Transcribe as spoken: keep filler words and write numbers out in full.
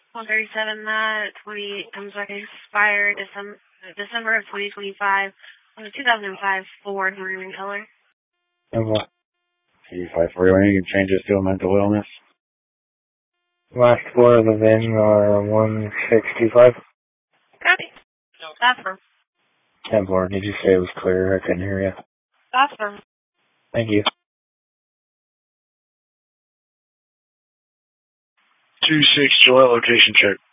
one thirty-seven, that twenty comes back expired December, December of twenty twenty-five on the two thousand five Ford maroon color. And what? eighty-five forty-one, you can change this to a mental illness. Last four of the V I N are one sixty-five. Copy. That's for. ten four, did you say it was clear? I couldn't hear you. That's for. Thank you. two six, Joel, location check.